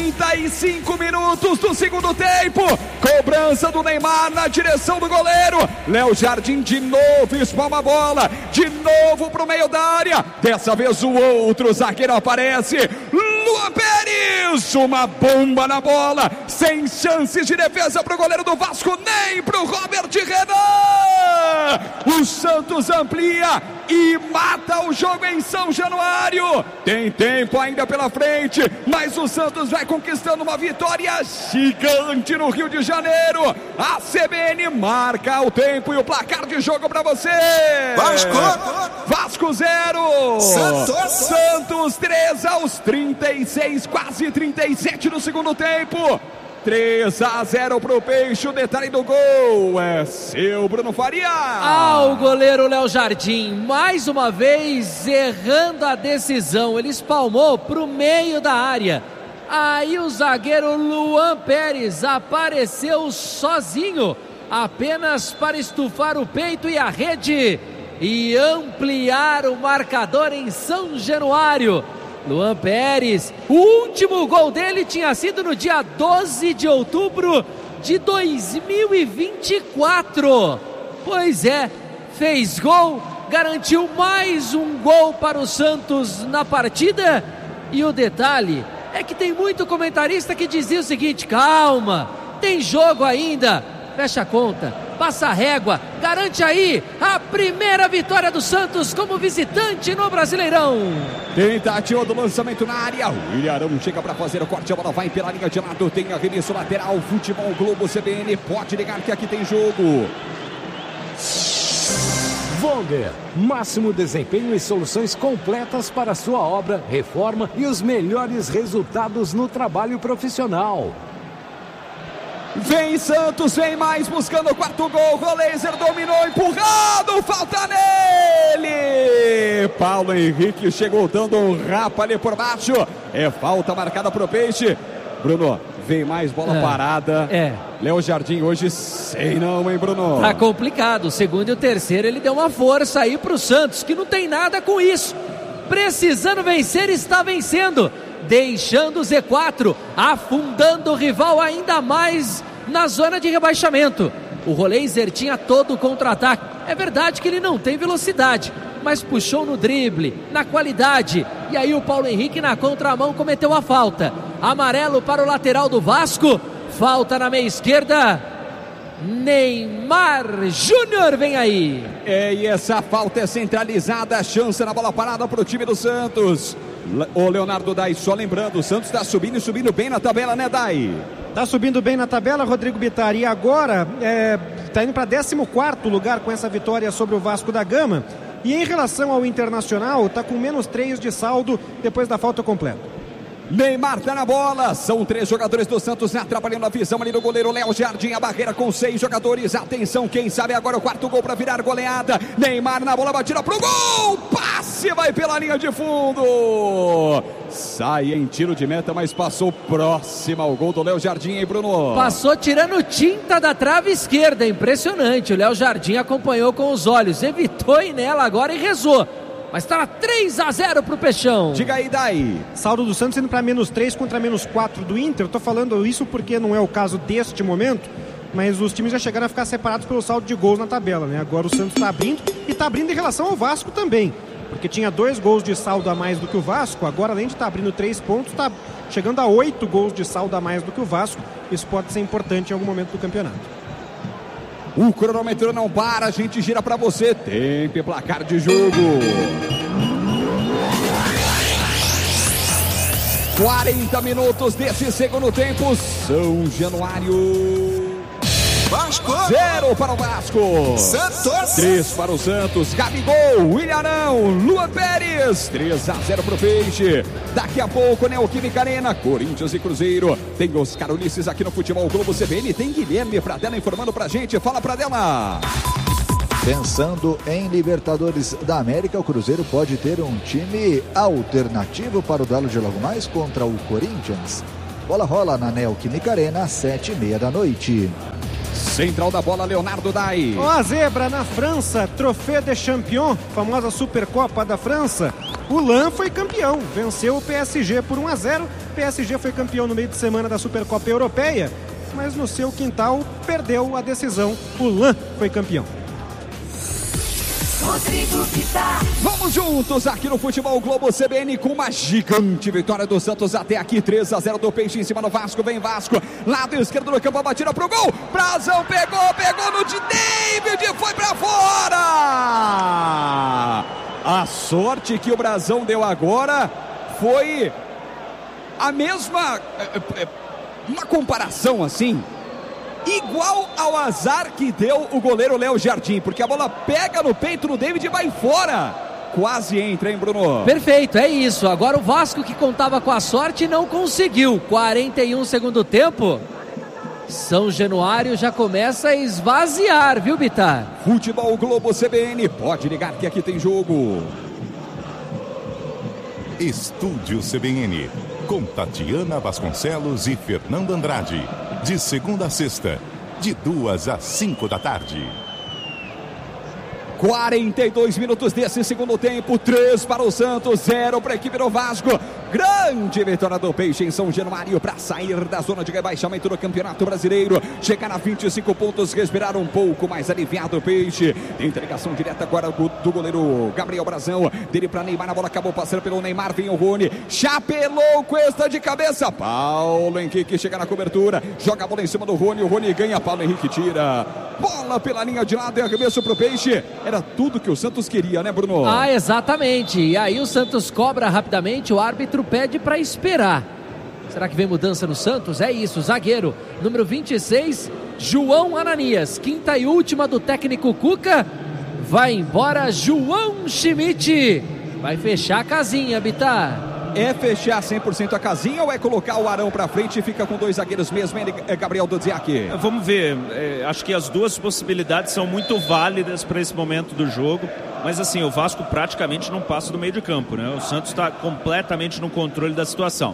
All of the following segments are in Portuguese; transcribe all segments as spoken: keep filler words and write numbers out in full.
trinta e cinco minutos do segundo tempo. Cobrança do Neymar na direção do goleiro. Léo Jardim de novo espalma a bola. De novo pro meio da área. Dessa vez o outro zagueiro aparece. Luan Pérez, uma bomba na bola, sem chances de defesa para o goleiro do Vasco, nem para o Robert Renan. O Santos amplia e mata o jogo em São Januário. Tem tempo ainda pela frente, mas o Santos vai conquistando uma vitória gigante no Rio de Janeiro. A C B N marca o tempo e o placar de jogo para você. Vasco! Vasco zero. Santos! Santos três aos trinta e seis, quase trinta e sete do segundo tempo. três a zero pro Peixe, o detalhe do gol é seu, Bruno Faria. Ah, o goleiro Léo Jardim, mais uma vez errando a decisão, ele espalmou pro meio da área. Aí o zagueiro Luan Pérez apareceu sozinho, apenas para estufar o peito e a rede e ampliar o marcador em São Januário. Luan Pérez, o último gol dele tinha sido no dia doze de outubro de dois mil e vinte e quatro. Pois é, fez gol, garantiu mais um gol para o Santos na partida. E o detalhe é que tem muito comentarista que dizia o seguinte: calma, tem jogo ainda, fecha a conta, passa a régua, garante aí a primeira vitória do Santos como visitante no Brasileirão. Tentativa do lançamento na área, o William Arão chega para fazer o corte, a bola vai pela linha de lado, tem arremesso lateral, Futebol Globo C B N, pode ligar que aqui tem jogo. Vonger, máximo desempenho e soluções completas para sua obra, reforma e os melhores resultados no trabalho profissional. Vem Santos, vem mais, buscando o quarto gol, o Laser dominou, empurrado, falta nele! Paulo Henrique chegou dando um rapa ali por baixo, é falta marcada pro Peixe. Bruno, vem mais, bola é, parada. É. Léo Jardim hoje sei não, hein, Bruno? Tá complicado, o segundo e o terceiro ele deu uma força aí pro Santos, que não tem nada com isso. Precisando vencer, está vencendo. Deixando o Z quatro, afundando o rival ainda mais na zona de rebaixamento. O Roleiser tinha todo o contra-ataque. É verdade que ele não tem velocidade, mas puxou no drible, na qualidade. E aí o Paulo Henrique na contramão cometeu a falta. Amarelo para o lateral do Vasco. Falta na meia esquerda. Neymar Júnior vem aí. É, e essa falta é centralizada. Chance na bola parada para o time do Santos. O Leonardo Dai, só lembrando, o Santos está subindo e subindo bem na tabela, né, Dai? Está subindo bem na tabela, Rodrigo Bittar, e agora está é, indo para décimo quarto lugar com essa vitória sobre o Vasco da Gama. E em relação ao Internacional, está com menos três de saldo depois da falta completa. Neymar tá na bola, são três jogadores do Santos atrapalhando a visão ali do goleiro Léo Jardim, a barreira com seis jogadores, atenção, quem sabe agora o quarto gol para virar goleada. Neymar na bola, batida pro gol, passe, vai pela linha de fundo, sai em tiro de meta, mas passou próximo ao gol do Léo Jardim, hein, Bruno? Passou tirando tinta da trave esquerda, impressionante, o Léo Jardim acompanhou com os olhos, evitou ir nela agora e rezou. Mas está três a zero pro Peixão. Diga aí, daí. Saldo do Santos indo para menos três contra menos quatro do Inter. Estou falando isso porque não é o caso deste momento, mas os times já chegaram a ficar separados pelo saldo de gols na tabela, né? Agora o Santos está abrindo e está abrindo em relação ao Vasco também, porque tinha dois gols de saldo a mais do que o Vasco. Agora, além de estar tá abrindo três pontos, está chegando a oito gols de saldo a mais do que o Vasco. Isso pode ser importante em algum momento do campeonato. O cronômetro não para, a gente gira para você. Tempo e placar de jogo. quarenta minutos desse segundo tempo. São Januário. Vasco. Zero para o Vasco. Santos. Três para o Santos. Gabigol, William Arão, Luan Pérez. três a zero para o Peixe. Daqui a pouco, Neoquímica Arena, Corinthians e Cruzeiro. Tem Oscar Ulisses aqui no Futebol Globo C B N. Tem Guilherme Pradella informando pra gente. Fala, Pradella. Pensando em Libertadores da América, o Cruzeiro pode ter um time alternativo para o duelo de logo mais contra o Corinthians. Bola rola na Neoquímica Arena às sete e meia da noite. Central da bola, Leonardo Dai. Ó, a zebra na França, Trophée des Champions, famosa Supercopa da França. O Lan foi campeão, venceu o P S G por um a zero. O P S G foi campeão no meio de semana da Supercopa Europeia, mas no seu quintal perdeu a decisão. O Lan foi campeão. Rodrigo Vitar. Vamos juntos aqui no Futebol Globo C B N com uma gigante vitória do Santos até aqui, três a zero do Peixe em cima do Vasco, vem Vasco, lado esquerdo do campo, a batida pro gol, Brazão pegou, pegou no de David e foi pra fora! A sorte que o Brazão deu agora foi a mesma, uma comparação assim, igual ao azar que deu o goleiro Léo Jardim, porque a bola pega no peito do David e vai fora. Quase entra, hein, Bruno? Perfeito, é isso. Agora o Vasco, que contava com a sorte, não conseguiu. quarenta e um segundo tempo. São Januário já começa a esvaziar, viu, Bitar? Futebol Globo C B N, pode ligar que aqui tem jogo. Estúdio C B N, com Tatiana Vasconcelos e Fernando Andrade. De segunda a sexta, de duas às cinco da tarde. quarenta e dois minutos desse segundo tempo, três para o Santos, zero para a equipe do Vasco. Grande vitória do Peixe em São Januário para sair da zona de rebaixamento do Campeonato Brasileiro. Chegar a vinte e cinco pontos, respirar um pouco mais aliviado o Peixe. Tem ligação direta agora do goleiro Gabriel Brazão. Dele para Neymar, a bola acabou passando pelo Neymar, vem o Rony. Chapelou, Cuesta de cabeça. Paulo Henrique chega na cobertura, joga a bola em cima do Rony. O Rony ganha, Paulo Henrique tira. Bola pela linha de lado e arremesso para o Peixe. Era tudo que o Santos queria, né, Bruno? Ah, exatamente. E aí o Santos cobra rapidamente, o árbitro pede para esperar. Será que vem mudança no Santos? É isso, zagueiro número vinte e seis, João Ananias, quinta e última do técnico Cuca. Vai embora João Schmidt. Vai fechar a casinha, Bitar. É fechar cem por cento a casinha ou é colocar o Arão pra frente e fica com dois zagueiros mesmo, ele, é Gabriel Dudziak? Vamos ver, é, acho que as duas possibilidades são muito válidas para esse momento do jogo, mas assim, o Vasco praticamente não passa do meio de campo, né? O Santos está completamente no controle da situação.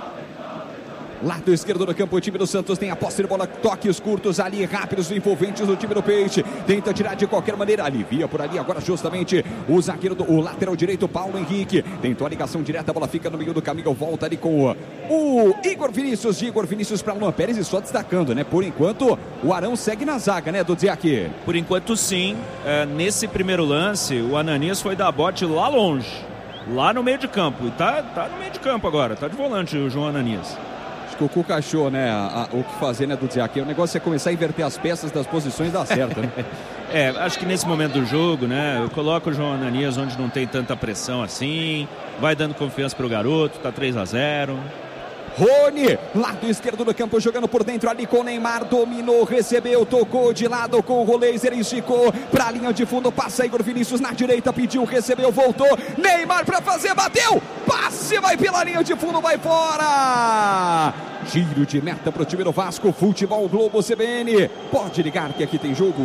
Lado esquerdo do campo, o time do Santos tem a posse de bola, toques curtos ali, rápidos, envolventes do time do Peixe. Tenta tirar de qualquer maneira, alivia por ali agora justamente o zagueiro, do, o lateral direito, Paulo Henrique. Tentou a ligação direta, a bola fica no meio do caminho, volta ali com o, o Igor Vinícius. Igor Vinícius para Luan Pérez e só destacando, né? Por enquanto, o Arão segue na zaga, né, do Dudziak? Por enquanto, sim. É, nesse primeiro lance, o Ananias foi dar bote lá longe, lá no meio de campo. E tá, tá no meio de campo agora, tá de volante o João Ananias. Acho que o Cuca achou, né, a, a, o que fazer, né, do Dudziak. O negócio é começar a inverter as peças das posições e dar certo, né? É, acho que nesse momento do jogo, né, eu coloco o João Ananias onde não tem tanta pressão assim, vai dando confiança pro garoto, tá três a zero. Rony, lado esquerdo do campo, jogando por dentro ali com o Neymar, dominou, recebeu, tocou de lado com o Roleiser, esticou pra linha de fundo, passa Igor Vinícius na direita, pediu, recebeu, voltou, Neymar pra fazer, bateu, passe, vai pela linha de fundo, vai fora! Giro de meta pro time do Vasco, Futebol Globo C B N, pode ligar que aqui tem jogo.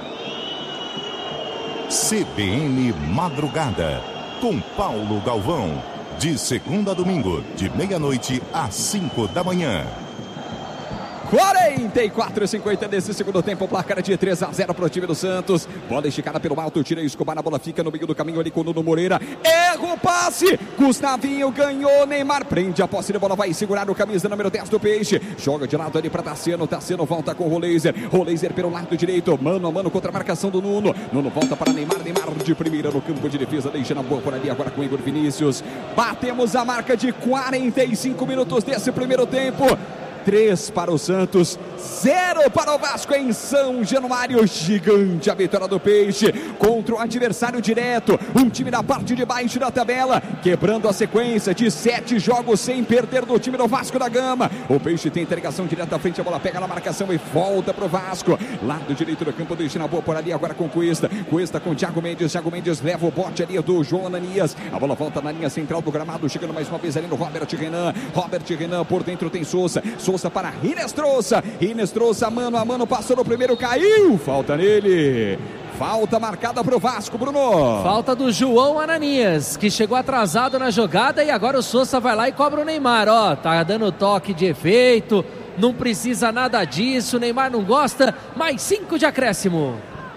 C B N Madrugada, com Paulo Galvão. De segunda a domingo, de meia-noite às cinco da manhã. quarenta e quatro a cinquenta nesse segundo tempo, placar de três a zero para o time do Santos. Bola esticada pelo alto, tira Escobar, a bola fica no meio do caminho ali com o Nuno Moreira. Erra o passe, Gustavinho ganhou, Neymar prende a posse de bola, vai segurar o camisa número dez do Peixe. Joga de lado ali para Tassiano, Tassiano volta com o Roleiser. Roleiser pelo lado direito, mano a mano contra a marcação do Nuno. Nuno volta para Neymar, Neymar de primeira no campo de defesa, deixa na boa por ali agora com o Igor Vinícius. Batemos a marca de quarenta e cinco minutos desse primeiro tempo. três para o Santos, zero para o Vasco em São Januário. Gigante a vitória do Peixe contra o adversário direto, um time na parte de baixo da tabela, quebrando a sequência de sete jogos sem perder do time do Vasco da Gama. O Peixe tem interligação direta à frente, a bola pega na marcação e volta para o Vasco. Lado direito do campo, deixa na boa por ali agora com Cuesta. Cuesta com Thiago Mendes, Thiago Mendes leva o bote ali do João Ananias. A bola volta na linha central do gramado, chegando mais uma vez ali no Robert Renan. Robert Renan por dentro tem Souza. Souza para Rinestrosa, Rinestrosa mano a mano, passou no primeiro, caiu, falta nele, falta marcada para o Vasco, Bruno. Falta do João Ananias, que chegou atrasado na jogada e agora o Souza vai lá e cobra o Neymar, ó, tá dando toque de efeito, não precisa nada disso, o Neymar não gosta, mais cinco de acréscimo.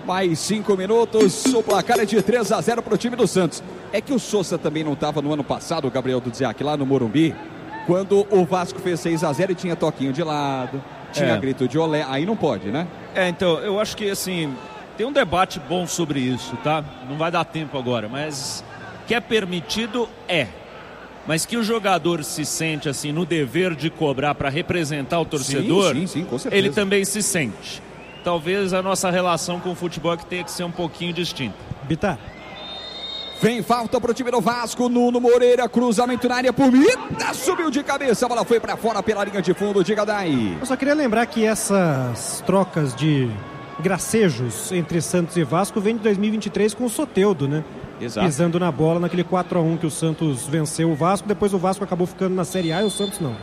Mais cinco minutos, o placar é de três a zero para o time do Santos. É que o Sousa também não estava no ano passado, o Gabriel Dudziak, lá no Morumbi, quando o Vasco fez seis a zero e tinha toquinho de lado, tinha É. grito de olé, aí não pode, né? É, então, eu acho que, assim, tem um debate bom sobre isso, tá? Não vai dar tempo agora, mas que é permitido, é. Mas que o jogador se sente, assim, no dever de cobrar para representar o torcedor, Sim, sim, sim, com certeza. ele também se sente. Talvez a nossa relação com o futebol é que tenha que ser um pouquinho distinta. Bitar. Vem falta pro time do Vasco, Nuno Moreira, cruzamento na área, Pumita, subiu de cabeça, a bola foi para fora pela linha de fundo, diga daí. Eu só queria lembrar que essas trocas de gracejos entre Santos e Vasco vem de dois mil e vinte e três com o Soteldo, né? Exato. Pisando na bola naquele quatro a um que o Santos venceu o Vasco, depois o Vasco acabou ficando na Série A e o Santos não.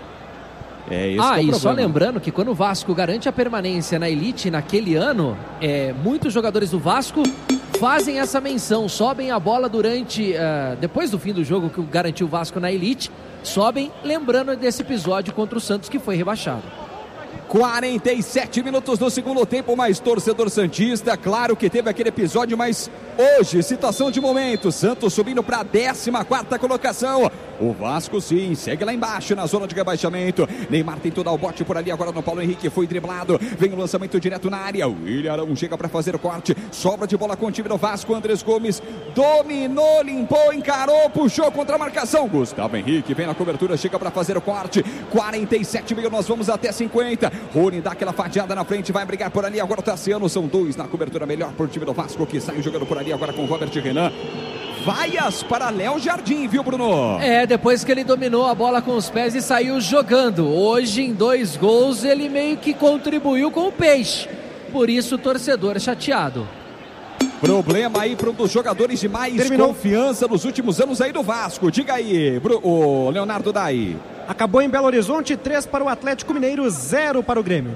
É isso Ah, que é o e só problema. lembrando que quando o Vasco garante a permanência na elite naquele ano, é, muitos jogadores do Vasco fazem essa menção, sobem a bola durante, uh, depois do fim do jogo que garantiu o Vasco na elite, sobem lembrando desse episódio contra o Santos que foi rebaixado. quarenta e sete minutos do segundo tempo, mais torcedor santista, claro que teve aquele episódio, mas hoje, situação de momento, Santos subindo para a décima quarta colocação, o Vasco sim, segue lá embaixo na zona de rebaixamento, Neymar tentou dar o bote por ali, agora no Paulo Henrique, foi driblado, vem o lançamento direto na área, o William Arão chega para fazer o corte, sobra de bola com o time do Vasco, Andrés Gomes dominou, limpou, encarou, puxou contra a marcação, Gustavo Henrique vem na cobertura, chega para fazer o corte, quarenta e sete mil, nós vamos até cinquenta, Rony dá aquela fadiada na frente, vai brigar por ali, agora o Tassiano, são dois na cobertura, melhor por time do Vasco, que sai jogando por ali agora com o Robert Renan. Vaias para Léo Jardim, viu, Bruno? É, depois que ele dominou a bola com os pés e saiu jogando. Hoje, em dois gols, ele meio que contribuiu com o peixe. Por isso, o torcedor é chateado. Problema aí para um dos jogadores de mais Terminou. confiança nos últimos anos aí do Vasco. Diga aí, Bru- o Leonardo Dai. Acabou em Belo Horizonte, três para o Atlético Mineiro, zero para o Grêmio.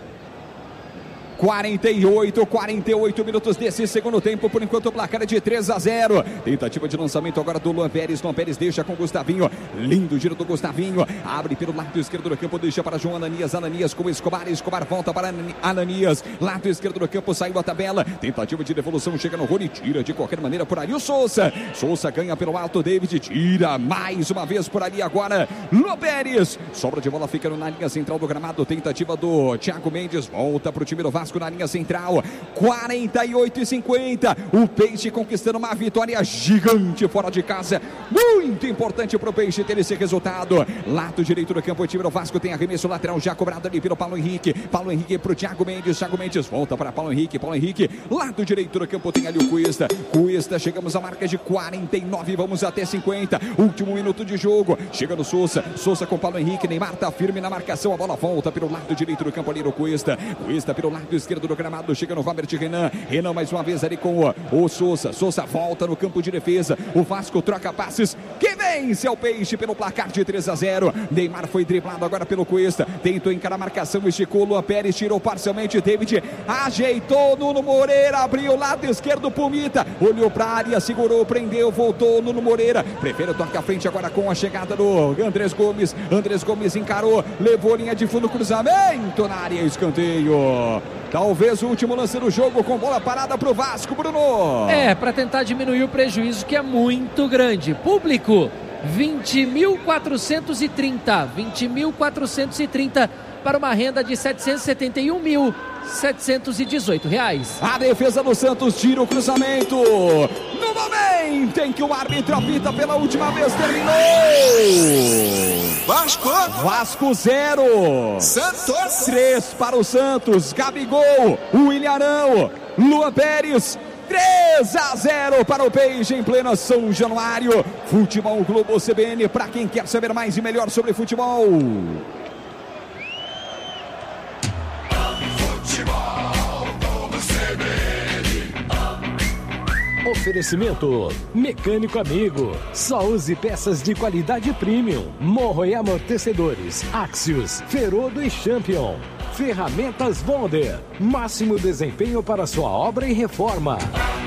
quarenta e oito, quarenta e oito minutos desse segundo tempo, por enquanto o placar é de três a zero. Tentativa de lançamento agora do Luan Pérez. Luan Pérez deixa com o Gustavinho. Lindo giro do Gustavinho. Abre pelo lado esquerdo do campo, deixa para João Ananias. Ananias com Escobar. Escobar volta para Ananias. Lado esquerdo do campo, saiu a tabela. Tentativa de devolução, chega no Rony. Tira de qualquer maneira por ali o Sousa. Sousa ganha pelo alto, David tira mais uma vez por ali agora. Luan Pérez. Sobra de bola, fica na linha central do gramado. Tentativa do Thiago Mendes. Volta para o time do Vasco na linha central, quarenta e oito e cinquenta, o Peixe conquistando uma vitória gigante fora de casa, muito importante para o Peixe ter esse resultado. Lado direito do campo, o time do Vasco tem arremesso lateral já cobrado ali pelo Paulo Henrique, Paulo Henrique para o Thiago Mendes, Thiago Mendes volta para Paulo Henrique, Paulo Henrique, lado direito do campo tem ali o Cuesta, Cuesta, chegamos à marca de quarenta e nove, vamos até cinquenta, último minuto de jogo, chega no Sousa, Sousa com Paulo Henrique, Neymar tá firme na marcação, a bola volta pelo lado direito do campo ali no Cuesta, Cuesta pelo lado esquerdo do gramado, chega no Robert Renan, Renan mais uma vez ali com o, o Sousa, Sousa volta no campo de defesa, o Vasco troca passes, que vence o Peixe pelo placar de três a zero, Neymar foi driblado agora pelo Cuesta, tentou encarar a marcação, esticou, Luan Pérez tirou parcialmente, David ajeitou, Nuno Moreira abriu o lado esquerdo, Pumita, olhou para a área, segurou, prendeu, voltou, Nuno Moreira, prefere tocar à frente agora com a chegada do Andrés Gomes, Andrés Gomes encarou, levou linha de fundo, cruzamento na área, escanteio. Talvez o último lance do jogo com bola parada para o Vasco, Bruno. É, para tentar diminuir o prejuízo que é muito grande. Público, vinte mil quatrocentos e trinta. vinte mil quatrocentos e trinta para uma renda de setecentos e setenta e um mil setecentos e dezoito reais. A defesa do Santos tira o cruzamento. No momento em que o árbitro apita pela última vez, terminou. Vasco. Vasco zero. Santos. três para o Santos. Gabigol, o Ilharão, Luan Pérez. três a zero para o Peixe em pleno São Januário. Futebol Globo C B N, para quem quer saber mais e melhor sobre futebol. Oferecimento Mecânico Amigo. Só use peças de qualidade premium. Morro e amortecedores Axios, Ferodo e Champion. Ferramentas Bonder. Máximo desempenho para sua obra e reforma.